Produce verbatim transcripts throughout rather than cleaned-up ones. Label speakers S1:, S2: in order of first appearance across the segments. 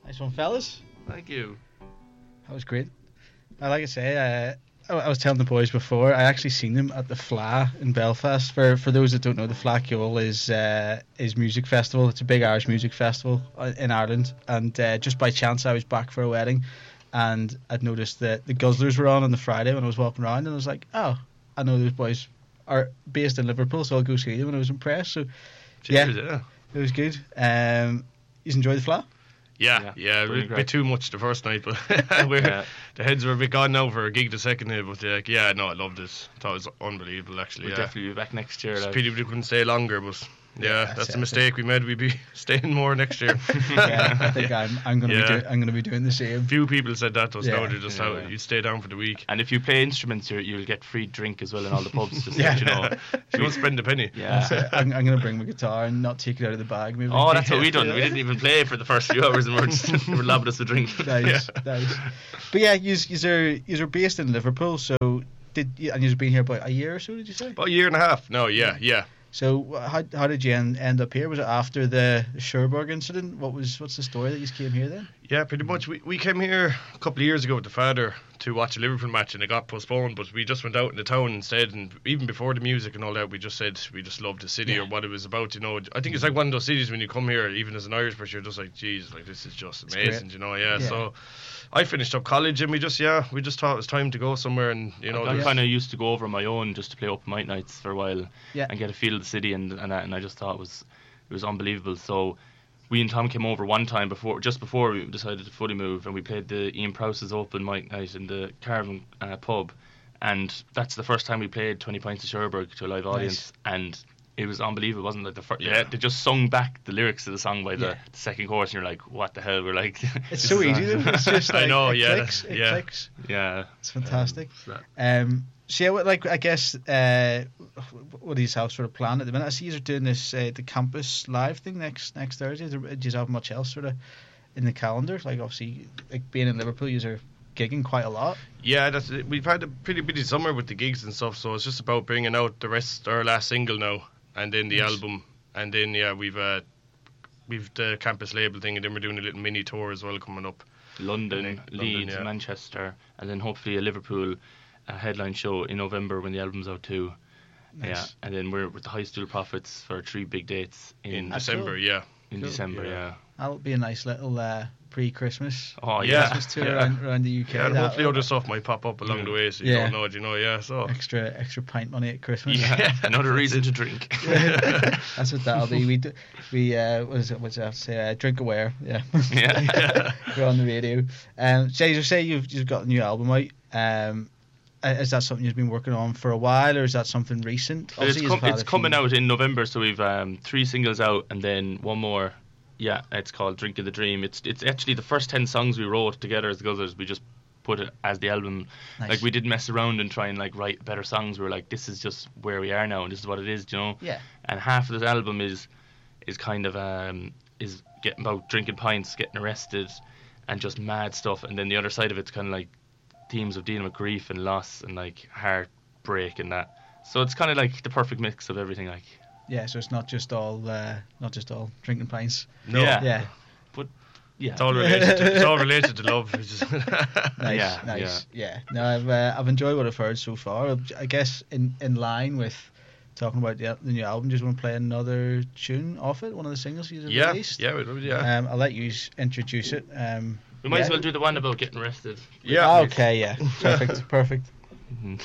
S1: Nice one, fellas.
S2: Thank you.
S1: That was great. I like I say, uh, I, I was telling the boys before, I actually seen them at the Fla in Belfast. For for those that don't know, the Fla Ceoil is uh, is music festival. It's a big Irish music festival in Ireland. And uh, just by chance, I was back for a wedding, and I'd noticed that the Guzzlers were on on the Friday when I was walking around, and I was like, oh, I know those boys are based in Liverpool, so I'll go see them. And I was impressed. So
S2: Cheers,
S1: yeah,
S2: yeah.
S1: it was good. Um, you enjoy the Fla?
S2: Yeah,
S3: Yeah,
S2: yeah, a
S3: really
S2: bit,
S3: great.
S2: bit too much the first night, but we're,
S3: Yeah.
S2: the heads were a bit gone now for a gig the second night. But uh, yeah, no, I loved it. Thought it was unbelievable, actually.
S3: We'll
S2: yeah.
S3: definitely be back next year.
S2: It's a
S3: Like.
S2: pity we couldn't stay longer, but yeah,
S1: that's
S2: that's
S1: it,
S2: the mistake we made. We'd be staying more next year.
S1: Yeah, I think I'm I'm gonna
S2: Yeah.
S1: be do, I'm gonna be doing the same.
S2: Few people said that to us
S1: Yeah.
S2: now. They just
S3: Yeah,
S2: how
S3: yeah.
S2: you stay down for the week.
S3: And if you play instruments, you're, you'll get free drink as well in all the pubs. Just
S1: Yeah.
S3: to let you know.
S2: You won't spend a penny.
S3: Yeah.
S1: So I'm, I'm gonna bring my guitar and not take it out of the bag. Maybe.
S3: Oh, that's what we done. We didn't even play for the first few hours, and we're just they were lobbing us a drink.
S1: Nice, nice. But yeah, you are you are based in Liverpool, so did you, and you've been here about a year or so? Did you say?
S2: About a year and a half. No, yeah, yeah.
S1: So how how did you end, end up here? Was it after the Cherbourg incident? What was what's the story that you came here then?
S2: Yeah, pretty much. We we came here a couple of years ago with the father to watch a Liverpool match, and it got postponed. But we just went out in the town instead, and even before the music and all that, we just said we just loved the city
S1: Yeah.
S2: or what it was about. You know, I think it's like one of those cities when you come here, even as an Irish person, you're just like, geez, like this is just
S1: It's
S2: amazing.
S1: great.
S2: You know, yeah,
S1: Yeah.
S2: So I finished up college, and we just yeah, we just thought it was time to go somewhere, and you know,
S3: I
S2: there's-
S3: kind of used to go over on my own just to play open mic nights for a while
S1: Yeah.
S3: and get a feel of the city, and and, I, and I just thought it was it was unbelievable. So we and Tom came over one time before, just before we decided to fully move, and we played the Ian Prowse's open mic night in the Caravan uh, pub, and that's the first time we played twenty Pints of Cherbourg to a live audience, and it was unbelievable, wasn't it? The fir-
S2: Yeah.
S3: they, they just sung back the lyrics of the song by the,
S1: Yeah.
S3: the second chorus, and you're like, what the hell? We're like,
S1: It's
S3: this
S1: so
S3: is
S1: easy.
S3: on.
S1: Though. It's just
S2: I
S1: like
S2: know,
S1: it
S2: yeah,
S1: clicks, it
S2: yeah.
S1: clicks.
S3: Yeah,
S1: It's fantastic.
S2: Um,
S1: Um, so yeah, what, like I guess, uh, what do you have sort of planned at the minute? I see you're doing this uh, the campus live thing next next Thursday. Do you have much else sort of in the calendar? Like obviously, like being in Liverpool, you are gigging quite a lot.
S2: Yeah, that's it. We've had a pretty busy summer with the gigs and stuff, so it's just about bringing out the rest, our last single now, and then the
S1: Nice.
S2: album, and then yeah, we've uh, we've the campus label thing, and then we're doing a little mini tour as well coming up.
S3: London,
S2: London,
S3: Leeds,
S2: yeah.
S3: Manchester, and then hopefully a Liverpool uh, headline show in November when the album's out too.
S1: Nice.
S3: Yeah, and then we're with the High Stool Prophets for three big dates in
S2: In
S1: That's
S2: December,
S1: cool.
S2: yeah.
S3: in
S1: Cool.
S3: December.
S2: Yeah.
S3: Yeah.
S1: That'll be a nice little uh, pre-Christmas
S3: Oh
S2: Yeah.
S3: yeah.
S1: Christmas tour
S2: Yeah.
S1: around, around the U K.
S2: Yeah, and
S1: That-
S2: hopefully other stuff might pop up along the way, so you
S1: Yeah.
S2: don't know it, you know, yeah, so.
S1: extra extra pint money at Christmas.
S3: Yeah, another reason to drink.
S1: That's what that'll be. We do, we uh, what is it? What's that say? Uh, drink aware. Yeah.
S3: Yeah.
S1: We're on the radio. Um, say you say you've you've got a new album out. Um, uh, is that something you've been working on for a while, or is that something recent?
S3: It's,
S1: Obviously,
S3: com-
S1: you've had
S3: it's
S1: a
S3: coming
S1: few-
S3: out in November, so we've um, three singles out and then one more. Yeah, it's called Drink of the Dream. It's it's actually the first ten songs we wrote together as the Guzzlers. We just put it as the album.
S1: Nice.
S3: Like we didn't mess around and try and like write better songs. We were like, this is just where we are now, and this is what it is, you know.
S1: Yeah.
S3: And half of this album is is kind of um is getting about drinking pints, getting arrested, and just mad stuff. And then the other side of it's kind of like themes of dealing with grief and loss and like heartbreak and that. So it's kind of like the perfect mix of everything. Like
S1: Yeah, so it's not just all uh, not just all drinking pints.
S2: No.
S3: Yeah.
S1: Yeah.
S3: but yeah,
S2: It's all related to, it's all related to love. It's just
S1: Nice,
S3: Yeah,
S1: nice. Yeah. No, I've uh, I've enjoyed what I've heard so far. I guess in, in line with talking about the, the new album, just want to play another tune off it, one of the singles you've
S2: yeah,
S1: released.
S2: yeah, we- yeah.
S1: Um, I'll let you s- introduce it. Um,
S3: we might
S1: yeah.
S3: as well do the one about getting arrested.
S2: Yeah.
S1: Ah, okay, yeah. Perfect, perfect.
S3: Mhm.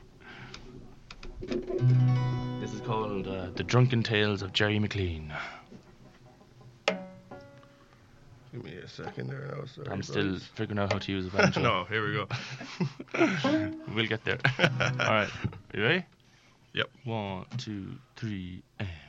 S3: This is called uh, The Drunken Tales of Jerry McLean.
S2: Give me a second there now. Sorry,
S3: I'm still
S2: boys.
S3: figuring out how to use a banjo.
S2: No, here we go.
S3: We'll get there. Alright, you ready?
S2: Yep.
S3: One, two, three, and...